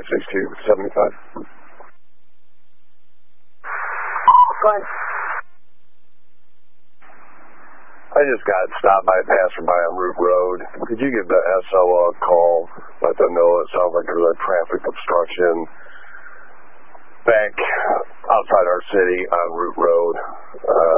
56275. Fine. I just got stopped by a passerby on Root Road. Could you give the SO a call? Let them know it sounds like there's a traffic obstruction back outside our city on Root Road.